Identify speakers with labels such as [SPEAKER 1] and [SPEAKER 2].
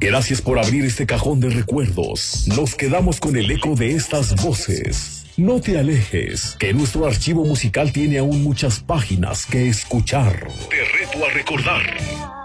[SPEAKER 1] Gracias por abrir este cajón de recuerdos. Nos quedamos con el eco de estas voces. No te alejes, que nuestro archivo musical tiene aún muchas páginas que escuchar. Te reto a recordar.